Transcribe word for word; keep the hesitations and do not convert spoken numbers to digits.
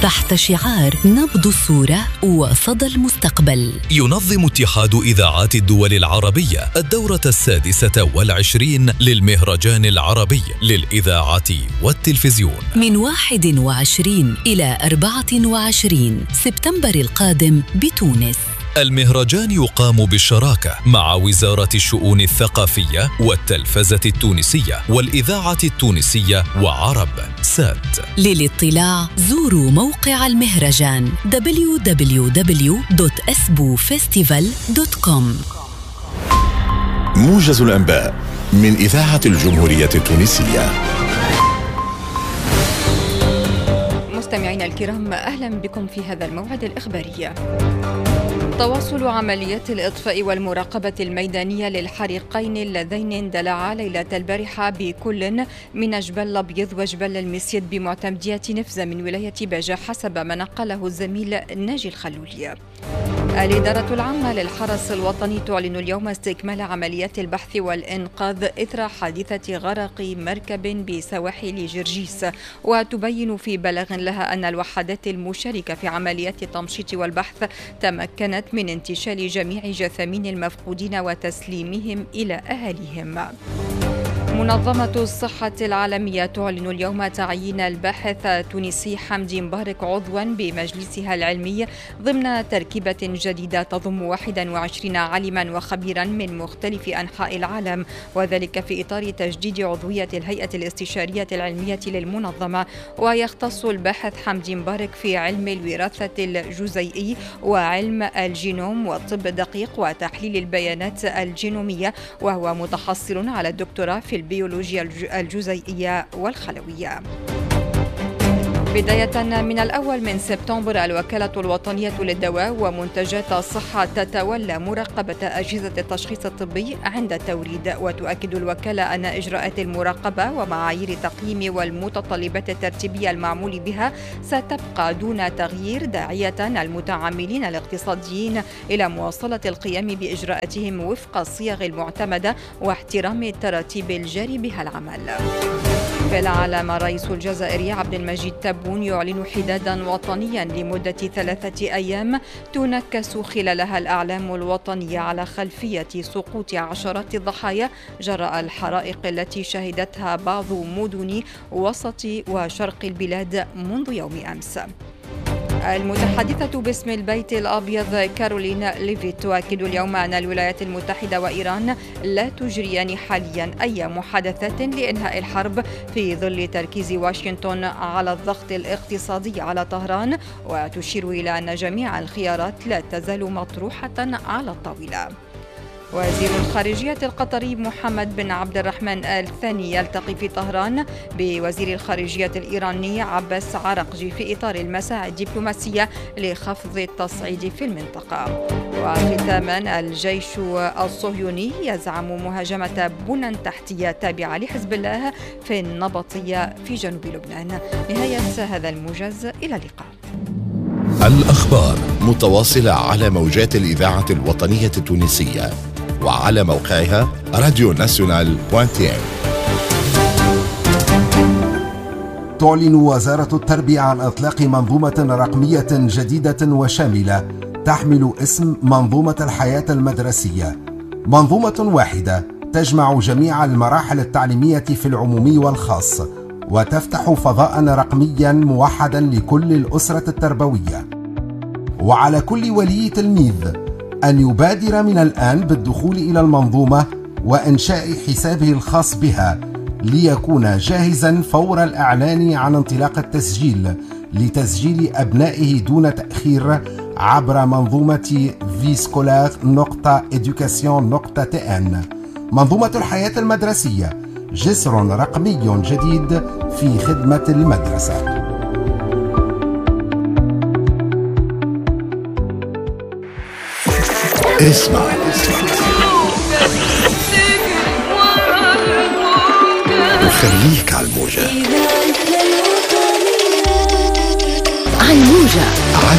تحت شعار نبض الصورة وصدى المستقبل. ينظم اتحاد إذاعات الدول العربية الدورة السادسة والعشرين للمهرجان العربي للإذاعة والتلفزيون من واحد وعشرين إلى أربعة وعشرين سبتمبر القادم بتونس. المهرجان يقام بالشراكة مع وزارة الشؤون الثقافية والتلفزة التونسية والإذاعة التونسية وعرب سات. للاطلاع زوروا موقع المهرجان دبليو دبليو دبليو دوت اسبو فيستيفال دوت كوم. موجز الأنباء من إذاعة الجمهورية التونسية. مستمعينا الكرام، أهلا بكم في هذا الموعد الإخباري. تواصل عمليات الإطفاء والمراقبة الميدانية للحريقين اللذين اندلعا ليلة البارحة بكل من جبل الأبيض وجبل المسيد بمعتمدية نفزة من ولاية باجة حسب ما نقله الزميل ناجي الخلولي. الإدارة العامة للحرس الوطني تعلن اليوم استكمال عمليات البحث والإنقاذ إثر حادثة غرق مركب بسواحل جرجيس، وتبين في بلاغ لها أن الوحدات المشاركة في عمليات التمشيط والبحث تمكنت من انتشال جميع جثامين المفقودين وتسليمهم إلى أهاليهم. منظمة الصحة العالمية تعلن اليوم تعيين الباحث التونسي حمدي مبارك عضوا بمجلسها العلمي ضمن تركيبة جديدة تضم واحد وعشرين عالما وخبيرا من مختلف أنحاء العالم، وذلك في إطار تجديد عضوية الهيئة الاستشارية العلمية للمنظمة. ويختص الباحث حمدي مبارك في علم الوراثة الجزيئي وعلم الجينوم والطب الدقيق وتحليل البيانات الجينومية، وهو متحصل على الدكتوراه في البيولوجيا الجزيئية والخلوية. بداية من الأول من سبتمبر الوكالة الوطنية للدواء ومنتجات الصحة تتولى مراقبة أجهزة التشخيص الطبي عند التوريد، وتؤكد الوكالة أن إجراءات المراقبة ومعايير التقييم والمتطلبات الترتيبية المعمول بها ستبقى دون تغيير، داعية المتعاملين الاقتصاديين إلى مواصلة القيام بإجراءاتهم وفق الصيغ المعتمدة واحترام التراتيب الجاري بها العمل. في العالم، الرئيس الجزائري عبد المجيد تبون يعلن حدادا وطنيا لمدة ثلاثة أيام تنكس خلالها الأعلام الوطنية على خلفية سقوط عشرات الضحايا جراء الحرائق التي شهدتها بعض مدن وسط وشرق البلاد منذ يوم أمس. المتحدثة باسم البيت الأبيض كارولين ليفيت تؤكد اليوم أن الولايات المتحدة وإيران لا تجريان حاليا أي محادثات لإنهاء الحرب في ظل تركيز واشنطن على الضغط الاقتصادي على طهران، وتشير إلى أن جميع الخيارات لا تزال مطروحة على الطاولة. وزير الخارجية القطري محمد بن عبد الرحمن آل ثاني يلتقي في طهران بوزير الخارجية الإيراني عباس عرقجي في إطار المساعي الدبلوماسية لخفض التصعيد في المنطقة. وختاما، الجيش الصهيوني يزعم مهاجمة بنى تحتية تابعة لحزب الله في النبطية في جنوب لبنان. نهاية هذا الموجز، إلى اللقاء. الأخبار متواصلة على موجات الإذاعة الوطنية التونسية وعلى موقعها راديو ناسيونال دوت تي. تعلن وزارة التربية عن إطلاق منظومة رقمية جديدة وشاملة تحمل اسم منظومة الحياة المدرسية. منظومة واحدة تجمع جميع المراحل التعليمية في العمومي والخاص، وتفتح فضاء رقميا موحدا لكل الأسرة التربوية. وعلى كل ولي تلميذ أن يبادر من الآن بالدخول إلى المنظومة وإنشاء حسابه الخاص بها ليكون جاهزا فور الإعلان عن انطلاق التسجيل لتسجيل أبنائه دون تأخير عبر منظومة فيسكولار نقطة إدوكاسيون نقطة تي إن. منظومة الحياة المدرسية، جسر رقمي جديد في خدمة المدرسة. اسمع وخليك على الموجة. على الموجة.